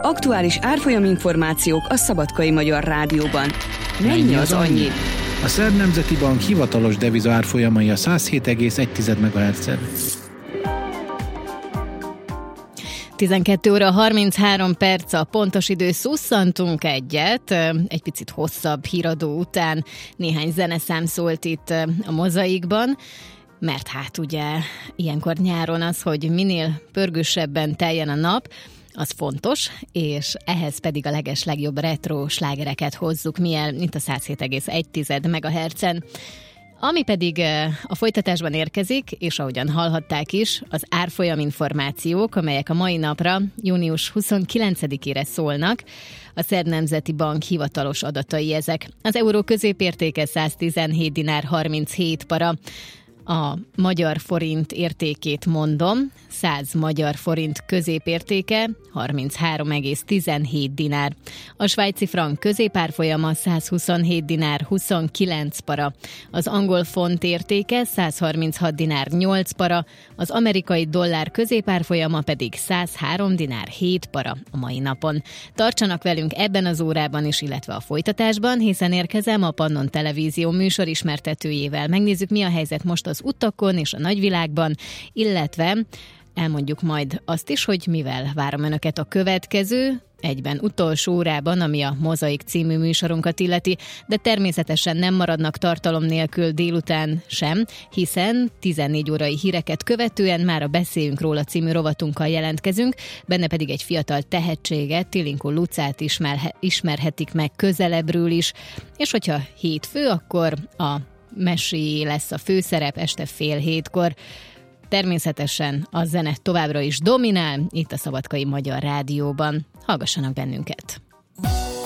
Aktuális árfolyaminformációk a Szabadkai Magyar Rádióban. Mennyi az annyi? A Szerb Nemzeti Bank hivatalos deviza árfolyamai a 107,1 MHz-en. 12 óra 33 perc a pontos idő, szusszantunk egyet, egy picit hosszabb híradó után néhány zeneszám szólt itt a Mozaikban, mert hát ugye ilyenkor nyáron az, hogy minél pörgősebben teljen a nap, az fontos, és ehhez pedig a legeslegjobb retro slágereket hozzuk mi el, mint a 107,1 MHz-en. Ami pedig a folytatásban érkezik, és ahogyan hallhatták is, az árfolyam információk, amelyek a mai napra, június 29-ére szólnak. A Szerb Nemzeti Bank hivatalos adatai ezek. Az euró középértéke 117 dinár 37 para. A magyar forint értékét mondom, 100 magyar forint középértéke 33,17 dinár. A svájci frank középárfolyama 127 dinár 29 para. Az angol font értéke 136 dinár 8 para. Az amerikai dollár középárfolyama pedig 103 dinár 7 para a mai napon. Tartsanak velünk ebben az órában is, illetve a folytatásban, hiszen érkezem a Pannon Televízió műsorismertetőjével. Megnézzük, mi a helyzet most az utakon és a nagyvilágban, illetve elmondjuk majd azt is, hogy mivel várom önöket a következő, egyben utolsó órában, ami a Mozaik című műsorunkat illeti, de természetesen nem maradnak tartalom nélkül délután sem, hiszen 14 órai híreket követően már a Beszéljünk róla című rovatunkkal jelentkezünk, benne pedig egy fiatal tehetséget, Tilinkó Lucát ismerhetik meg közelebbről is, és hogyha hétfő, akkor a meséjé lesz a főszerep este 6:30. Természetesen a zene továbbra is dominál itt a Szabadkai Magyar Rádióban. Hallgassanak bennünket!